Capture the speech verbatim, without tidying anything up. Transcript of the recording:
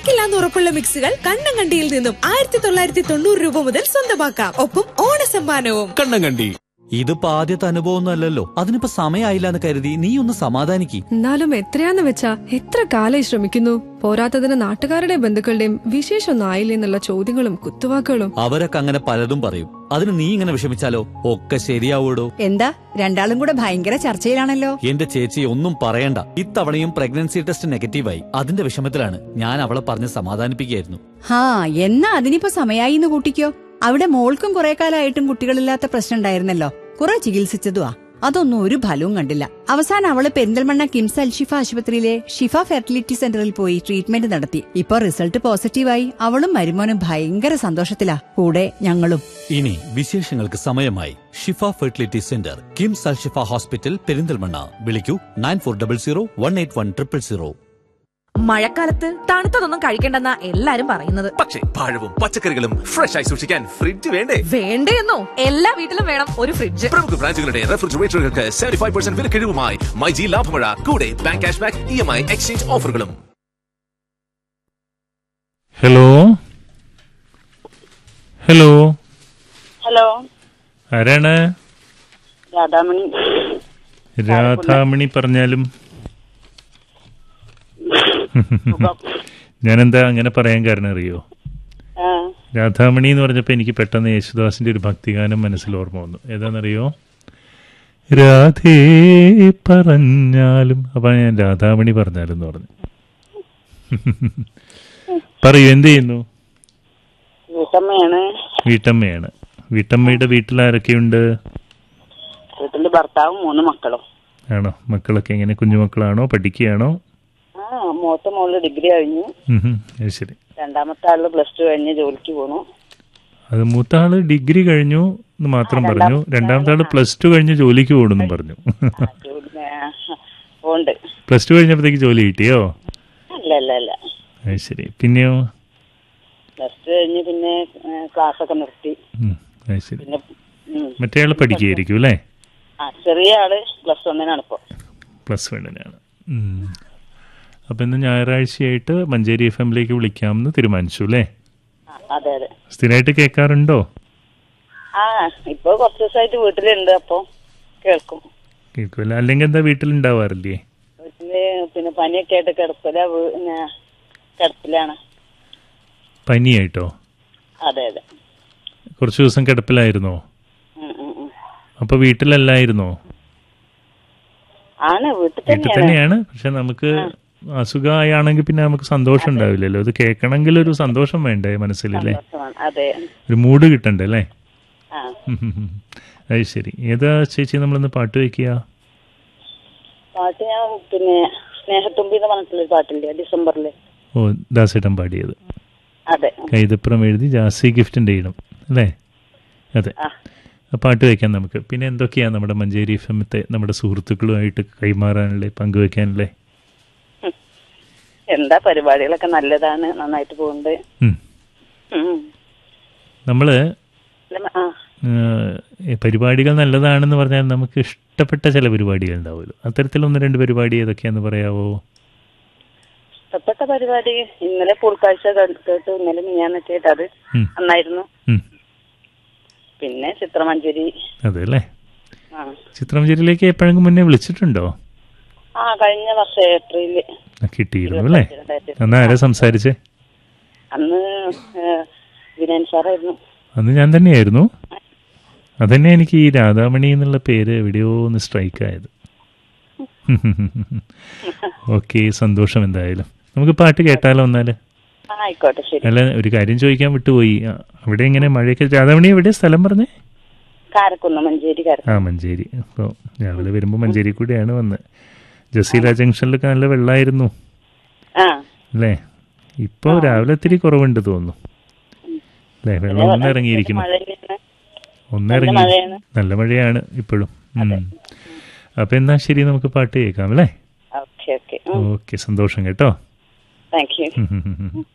ചീറ്റിക്കില്ലാന്ന് ഉറപ്പുള്ള മിക്സുകൾ കണ്ണങ്കണ്ടിയിൽ നിന്നും ആയിരത്തി തൊള്ളായിരത്തി തൊണ്ണൂറ് രൂപ മുതൽ സ്വന്തമാക്കാം. ഒപ്പം ഓണസമ്മാനവും. കണ്ണങ്കണ്ടി. ഇതിപ്പോ ആദ്യത്തെ അനുഭവമൊന്നും അല്ലല്ലോ. അതിനിപ്പോ സമയമായില്ല എന്ന് കരുതി നീ ഒന്ന് സമാധാനിക്ക്. എന്നാലും എത്രയാന്ന് വെച്ചാ എത്ര കാലായി ശ്രമിക്കുന്നു. പോരാത്തതിന് നാട്ടുകാരുടെ ബന്ധുക്കളുടെയും വിശേഷമൊന്നും ആയില്ലേ എന്നുള്ള ചോദ്യങ്ങളും കുത്തുവാക്കുകളും. അവരൊക്കെ അങ്ങനെ പലതും പറയും. അതിന് നീ ഇങ്ങനെ വിഷമിച്ചാലോ? ഒക്കെ ശരിയാവൂടോ. എന്താ രണ്ടാളും കൂടെ ഭയങ്കര ചർച്ചയിലാണല്ലോ. എന്റെ ചേച്ചി ഒന്നും പറയണ്ട. ഇത്തവണയും പ്രഗ്നൻസി ടെസ്റ്റ് നെഗറ്റീവായി. അതിന്റെ വിഷമത്തിലാണ്. ഞാൻ അവളെ പറഞ്ഞ് സമാധാനിപ്പിക്കുകയായിരുന്നു. ഹാ, എന്നാ അതിനിപ്പോ സമയായി എന്ന് കൂട്ടിക്കോ. അവിടെ മോൾക്കും കുറെ കാലമായിട്ടും കുട്ടികളില്ലാത്ത പ്രശ്നം ഉണ്ടായിരുന്നല്ലോ. കുറെ ചികിത്സിച്ചതുവാ, അതൊന്നും ഒരു ഫലവും കണ്ടില്ല. അവസാനം അവള് പെരിന്തൽമണ്ണ കിംസ് അൽഷിഫ ആശുപത്രിയിലെ ഷിഫ ഫെർട്ടിലിറ്റി സെന്ററിൽ പോയി ട്രീറ്റ്മെന്റ് നടത്തി. ഇപ്പൊ റിസൾട്ട് പോസിറ്റീവായി. അവളും മരുമോനും ഭയങ്കര സന്തോഷത്തിലാ, കൂടെ ഞങ്ങളും. ഇനി വിശേഷങ്ങൾക്ക് സമയമായി. ഷിഫ fertility centre, KIMS Alshifa hospital, Perinthalmanna. വിളിക്കൂ nine four double zero one eight one triple zero. മഴക്കാലത്ത് തണുത്തതൊന്നും കഴിക്കണ്ടെന്നാ എല്ലാരും പറയുന്നത്. പക്ഷേ പഴവും പച്ചക്കറികളും ഫ്രഷ് ആയി സൂക്ഷിക്കാൻ ഫ്രിഡ്ജ് വേണ്ടേ? വേണ്ടേന്നോ? എല്ലാ വീട്ടിലും വേണം ഒരു ഫ്രിഡ്ജ്. പ്രമുഖ ബ്രാൻഡുകളുടെ റെഫ്രിജറേറ്ററുകൾക്ക് സെവന്റി ഫൈവ് പെർസെന്റ് വിലക്കിഴിവുമായി മൈജി ലാഭമഴ, കൂടെ bank cash back, E M I exchange ഓഫറുകളും. ഹലോ ഹലോ ഹലോ, ആരാണ്? രാധാമണി. രാധാമണി പറഞ്ഞാലും ഞാനെന്താ അങ്ങനെ പറയാൻ കാരണം അറിയോ? രാധാമണി എന്ന് പറഞ്ഞപ്പോ എനിക്ക് പെട്ടെന്ന് യേശുദാസിന്റെ ഒരു ഭക്തിഗാനം മനസ്സിൽ ഓർമ്മ വന്നു. ഏതാണെന്നറിയോ? രാധേ പറഞ്ഞാലും. അപ്പൊ ഞാൻ രാധാമണി പറഞ്ഞാലും എന്ന് പറഞ്ഞു. പറയൂ, എന്ത് ചെയ്യുന്നു? വീട്ടമ്മയാണ്. വീട്ടമ്മയാണ്. വീട്ടമ്മയുടെ വീട്ടിൽ ആരൊക്കെയുണ്ട്? വീട്ടില് ഭർത്താവും മൂന്ന് മക്കളും. ആണോ? മക്കളൊക്കെ എങ്ങനെ? കുഞ്ഞുമക്കളാണോ? പഠിക്കുകയാണോ? ആ, മൂത്ത മോള് ഡിഗ്രി കഴിഞ്ഞു. ശരി. രണ്ടാമത്തെ ആള് പ്ലസ് ടു കഴിഞ്ഞ് ജോലിക്ക് പോണു. അത് മൂത്ത ആള് ഡിഗ്രി കഴിഞ്ഞു എന്ന് മാത്രം പറഞ്ഞു. രണ്ടാമത്തെ ആള് പ്ലസ് ടു കഴിഞ്ഞ് ജോലിക്ക് പോകണമെന്നും പറഞ്ഞു. പ്ലസ് ടു കഴിഞ്ഞപ്പോഴത്തേക്ക് ജോലി കിട്ടിയോ? അല്ല അല്ല അല്ല ശരി. പിന്നെയോ? പ്ലസ് ടു കഴിഞ്ഞ് പിന്നെ ക്ലാസ് ഒക്കെ നിർത്തി. ശരി. മറ്റേ ആള് പഠിക്കുകയായിരിക്കും അല്ലേ? ചെറിയ ആള് പ്ലസ് വണ്ണിനാണ് ഇപ്പൊ. പ്ലസ് വണ്ണിനാണ്. അപ്പൊ ഇന്ന് ഞായറാഴ്ചയായിട്ട് മഞ്ചേരി എഫ് എമ്മിലേക്ക് വിളിക്കാമെന്ന് തീരുമാനിച്ചു അല്ലേ? അതെ അതെ. സ്ഥിരമായിട്ട് കേൾക്കാറുണ്ടോ? ആ, ഇപ്പൊ കുറച്ച് ദിവസമായിട്ട് വീട്ടിലുണ്ട്. അപ്പൊ കേൾക്കും. കേൾക്കുമല്ലോ. അല്ലെങ്കിൽ എന്താ വീട്ടിലുണ്ടാവാറില്ലേ? വീട്ടില് പിന്നെ പനിയൊക്കെ ആയിട്ട് കിടപ്പില്ല. കിടപ്പിലാണ്. പനിയായിട്ടോ? അതെ അതെ. കുറച്ചു ദിവസം കിടപ്പിലായിരുന്നോ? അപ്പൊ വീട്ടിലല്ലായിരുന്നോ? ആണ്, വീട്ടിൽ തന്നെയാണ്. പക്ഷെ നമുക്ക് അസുഖമായാണെങ്കിൽ പിന്നെ നമുക്ക് സന്തോഷം ഉണ്ടാവില്ലല്ലോ. അത് കേൾക്കണമെങ്കിൽ ഒരു സന്തോഷം വേണ്ടേ മനസ്സിലല്ലേ? ഒരു മൂഡ് കിട്ടണ്ടേ അല്ലേ? അത് ശരി. ഏതാ ചേച്ചി നമ്മളിന്ന് പാട്ട് വെക്കുക? പാട്ട് ഞാൻ പിന്നെ സ്നേഹത്തുമ്പി എന്ന് പറഞ്ഞിട്ടുള്ളൊരു പാട്ടില്ലേ, ഡിസംബറില്. ഓ, ദാസേട്ടൻ പാടിയത്. അതെ. കൈതപ്പുറം എഴുതി ജാസി ഗിഫ്റ്റിന്റെ ഇടം അല്ലേ? അതെ. പാട്ട് വയ്ക്കാൻ നമുക്ക്. പിന്നെ എന്തൊക്കെയാ നമ്മുടെ മഞ്ചേരി എഫ് എമ്മത്തെ നമ്മുടെ സുഹൃത്തുക്കളുമായിട്ട് കൈമാറാനല്ലേ, പങ്കുവെക്കാനല്ലേ? എന്താ പരിപാടികളൊക്കെ നല്ലതാണ്, നന്നായിട്ട് പോകുന്നുണ്ട്. നമ്മള് പരിപാടികൾ നല്ലതാണെന്ന് പറഞ്ഞാൽ നമുക്ക് ഇഷ്ടപ്പെട്ട ചില പരിപാടികൾ ഉണ്ടാവുമല്ലോ. അത്തരത്തിൽ ഒന്ന് രണ്ട് പരിപാടി ഏതൊക്കെയാന്ന് പറയാവോ? ഇഷ്ടപ്പെട്ട പരിപാടി ഇന്നലെ പൂൾക്കാഴ്ച കേട്ടു. ഇന്നലെ മിനിഞ്ഞാന്ന് കേട്ടു. അത് നന്നായിരുന്നു. പിന്നെ ചിത്രമഞ്ചേരി. അതെ അല്ലേ? ചിത്രമഞ്ചേരിയിലേക്ക് എപ്പോഴെങ്കിലും മുന്നേ വിളിച്ചിട്ടുണ്ടോ? ആ, കഴിഞ്ഞ വർഷം ഏപ്രില് കിട്ടിയിരുന്നു അല്ലേ? അന്ന് ആരാ സംസാരിച്ചേ? അന്ന് വിനയൻ സാറായിരുന്നു. അന്ന് ഞാൻ തന്നെയായിരുന്നു. അതന്നെ എനിക്ക് ഈ രാധാമണി എന്നുള്ള പേര് എവിടെയോ ഒന്ന് സ്ട്രൈക്ക് ആയത്. ഓക്കെ, സന്തോഷം. എന്തായാലും നമുക്ക് പാട്ട് കേട്ടാലോ എന്നാല്? അല്ല, ഒരു കാര്യം ചോദിക്കാൻ വിട്ടുപോയി. അവിടെ എങ്ങനെ മഴയൊക്കെ? രാധാമണി എവിടെ സ്ഥലം പറഞ്ഞേ? മഞ്ചേരി. ആ, മഞ്ചേരി. അപ്പോൾ രാവിലെ വരുമ്പോൾ മഞ്ചേരി കൂടെയാണ് വന്നത്. ജസീല ജംഗ്ഷനിലൊക്കെ നല്ല വെള്ളമായിരുന്നു അല്ലേ? ഇപ്പൊ രാവിലെ ഇത്തിരി കുറവുണ്ട് തോന്നുന്നു അല്ലേ? വെള്ളം ഒന്ന് ഇറങ്ങിയിരിക്കുന്നു. ഒന്നിറങ്ങി. നല്ല മഴയാണ് ഇപ്പോഴും. അപ്പൊ എന്നാ ശരി, നമുക്ക് പാട്ട് കേൾക്കാം അല്ലേ? ഓക്കെ, സന്തോഷം കേട്ടോ. Thank you.